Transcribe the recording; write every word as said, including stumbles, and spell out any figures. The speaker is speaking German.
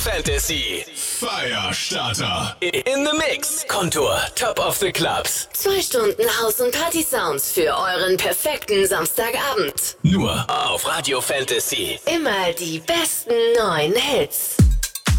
Fantasy. Firestarter. In the Mix. Kontur. Top of the Clubs. Zwei Stunden House- und Party-Sounds für euren perfekten Samstagabend. Nur auf Radio Fantasy. Immer die besten neuen Hits.